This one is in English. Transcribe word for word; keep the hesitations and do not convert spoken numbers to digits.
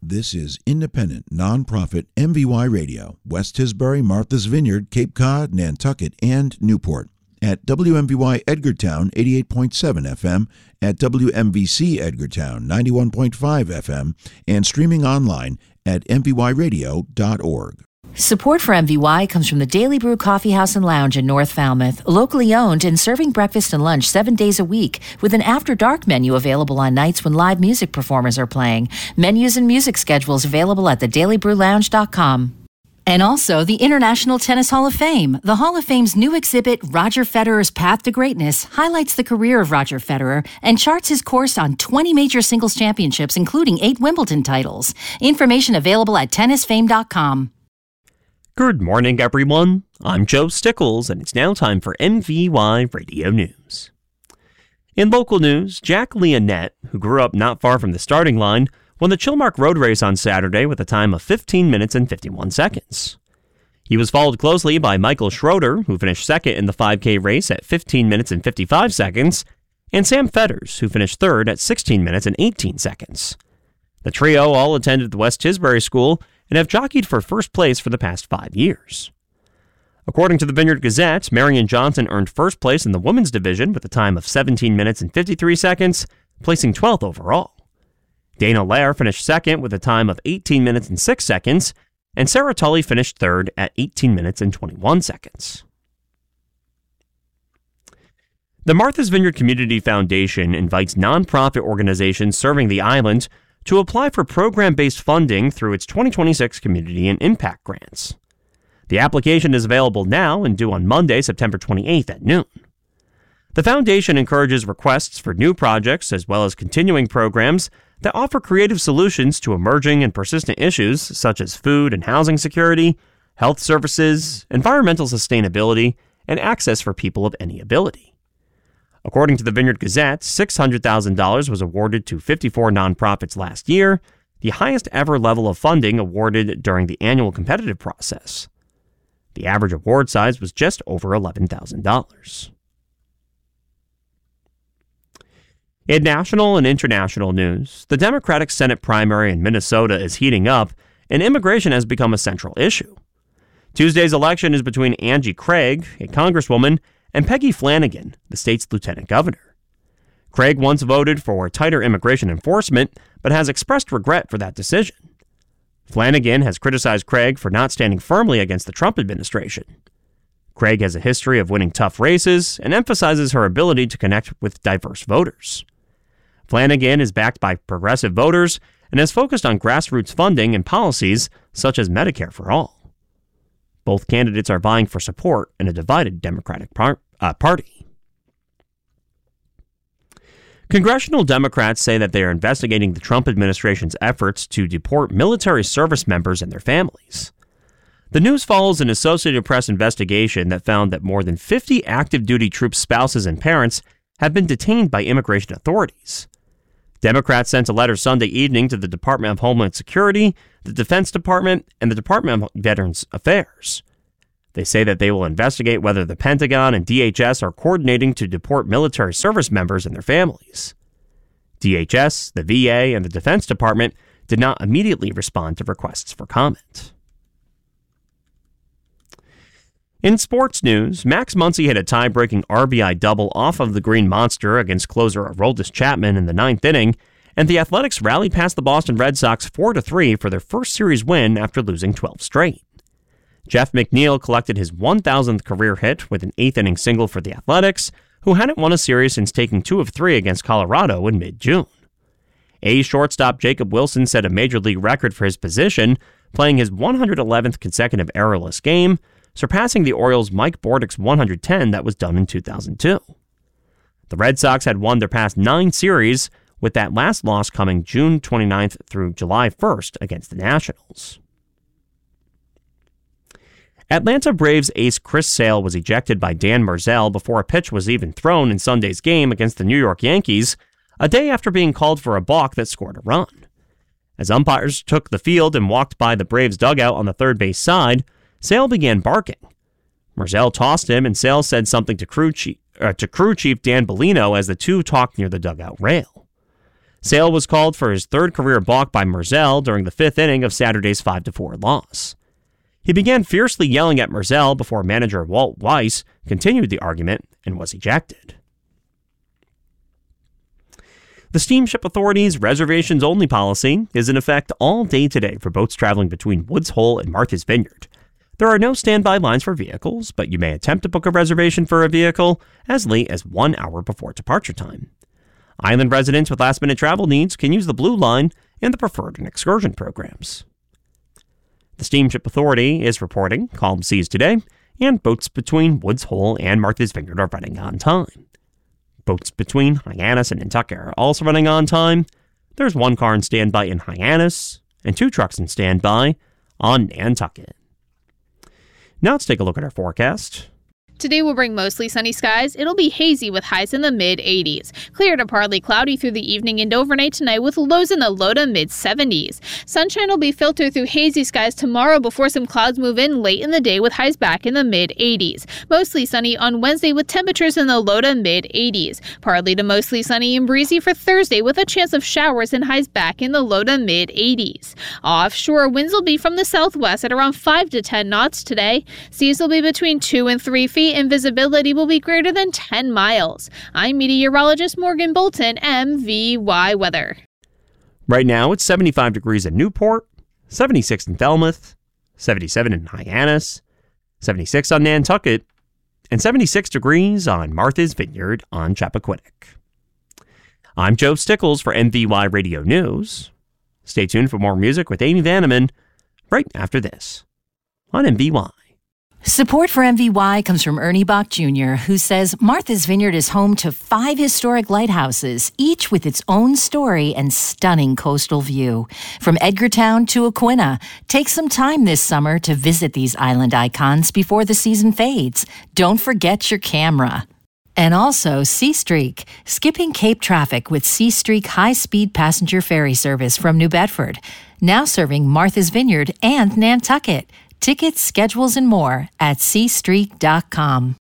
This is independent, nonprofit M V Y Radio, West Tisbury, Martha's Vineyard, Cape Cod, Nantucket, and Newport. At W M V Y Edgartown eighty-eight point seven F M, at W M V C Edgartown ninety-one point five F M, and streaming online at m v y radio dot org. Support for M V Y comes from the Daily Brew Coffee House and Lounge in North Falmouth, locally owned and serving breakfast and lunch seven days a week with an after-dark menu available on nights when live music performers are playing. Menus and music schedules available at the daily brew lounge dot com. And also the International Tennis Hall of Fame. The Hall of Fame's new exhibit, Roger Federer's Path to Greatness, highlights the career of Roger Federer and charts his course on twenty major singles championships, including eight Wimbledon titles. Information available at tennis fame dot com. Good morning, everyone. I'm Joe Stickles, and it's now time for M V Y Radio News. In local news, Jack Leonette, who grew up not far from the starting line, won the Chilmark Road Race on Saturday with a time of fifteen minutes and fifty-one seconds. He was followed closely by Michael Schroeder, who finished second in the five K race at fifteen minutes and fifty-five seconds, and Sam Fetters, who finished third at sixteen minutes and eighteen seconds. The trio all attended the West Tisbury School and have jockeyed for first place for the past five years. According to the Vineyard Gazette, Marion Johnson earned first place in the women's division with a time of seventeen minutes and fifty-three seconds, placing twelfth overall. Dana Lair finished second with a time of eighteen minutes and six seconds, and Sarah Tully finished third at eighteen minutes and twenty-one seconds. The Martha's Vineyard Community Foundation invites nonprofit organizations serving the island to apply for program-based funding through its twenty twenty-six Community and Impact Grants. The application is available now and due on Monday, September twenty-eighth at noon. The foundation encourages requests for new projects as well as continuing programs that offer creative solutions to emerging and persistent issues such as food and housing security, health services, environmental sustainability, and access for people of any ability. According to the Vineyard Gazette, six hundred thousand dollars was awarded to fifty-four nonprofits last year, the highest ever level of funding awarded during the annual competitive process. The average award size was just over eleven thousand dollars. In national and international news, the Democratic Senate primary in Minnesota is heating up, and immigration has become a central issue. Tuesday's election is between Angie Craig, a congresswoman, and Peggy Flanagan, the state's lieutenant governor. Craig once voted for tighter immigration enforcement, but has expressed regret for that decision. Flanagan has criticized Craig for not standing firmly against the Trump administration. Craig has a history of winning tough races and emphasizes her ability to connect with diverse voters. Flanagan is backed by progressive voters and has focused on grassroots funding and policies such as Medicare for All. Both candidates are vying for support in a divided Democratic par- uh, Party. Congressional Democrats say that they are investigating the Trump administration's efforts to deport military service members and their families. The news follows an Associated Press investigation that found that more than fifty active duty troops' spouses and parents have been detained by immigration authorities. Democrats sent a letter Sunday evening to the Department of Homeland Security, the Defense Department, and the Department of Veterans Affairs. They say that they will investigate whether the Pentagon and D H S are coordinating to deport military service members and their families. D H S, the V A, and the Defense Department did not immediately respond to requests for comment. In sports news, Max Muncy hit a tie-breaking R B I double off of the Green Monster against closer Aroldis Chapman in the ninth inning, and the Athletics rallied past the Boston Red Sox four to three for their first series win after losing twelve straight. Jeff McNeil collected his one thousandth career hit with an eighth-inning single for the Athletics, who hadn't won a series since taking two of three against Colorado in mid-June. A's shortstop Jacob Wilson set a major league record for his position, playing his one hundred eleventh consecutive errorless game, surpassing the Orioles' Mike Bordick's one hundred ten that was done in two thousand two. The Red Sox had won their past nine series, with that last loss coming June twenty-ninth through July first against the Nationals. Atlanta Braves ace Chris Sale was ejected by Dan Merzell before a pitch was even thrown in Sunday's game against the New York Yankees, a day after being called for a balk that scored a run. As umpires took the field and walked by the Braves' dugout on the third base side, Sale began barking. Merzell tossed him, and Sale said something to crew chief, uh, to crew chief Dan Bellino as the two talked near the dugout rail. Sale was called for his third career balk by Merzel during the fifth inning of Saturday's five to four loss. He began fiercely yelling at Merzel before manager Walt Weiss continued the argument and was ejected. The Steamship Authority's reservations-only policy is in effect all day today for boats traveling between Woods Hole and Martha's Vineyard. There are no standby lines for vehicles, but you may attempt to book a reservation for a vehicle as late as one hour before departure time. Island residents with last-minute travel needs can use the Blue Line and the Preferred and Excursion programs. The Steamship Authority is reporting calm seas today, and boats between Woods Hole and Martha's Vineyard are running on time. Boats between Hyannis and Nantucket are also running on time. There's one car in standby in Hyannis and two trucks in standby on Nantucket. Now let's take a look at our forecast. Today will bring mostly sunny skies. It'll be hazy with highs in the mid eighties. Clear to partly cloudy through the evening and overnight tonight with lows in the low to mid seventies. Sunshine will be filtered through hazy skies tomorrow before some clouds move in late in the day with highs back in the mid eighties. Mostly sunny on Wednesday with temperatures in the low to mid eighties. Partly to mostly sunny and breezy for Thursday with a chance of showers and highs back in the low to mid eighties. Offshore winds will be from the southwest at around five to ten knots today. Seas will be between two and three feet. And visibility will be greater than ten miles. I'm meteorologist Morgan Bolton, M V Y Weather. Right now, it's seventy-five degrees in Newport, seventy-six in Falmouth, seventy-seven in Hyannis, seventy-six on Nantucket, and seventy-six degrees on Martha's Vineyard on Chappaquiddick. I'm Joe Stickles for M V Y Radio News. Stay tuned for more music with Amy Vanneman right after this on M V Y. Support for M V Y comes from Ernie Bach Junior, who says Martha's Vineyard is home to five historic lighthouses, each with its own story and stunning coastal view. From Edgartown to Aquina, take some time this summer to visit these island icons before the season fades. Don't forget your camera. And also Sea Streak, skipping Cape traffic with Sea Streak high-speed passenger ferry service from New Bedford, now serving Martha's Vineyard and Nantucket. Tickets, schedules, and more at sea streak dot com.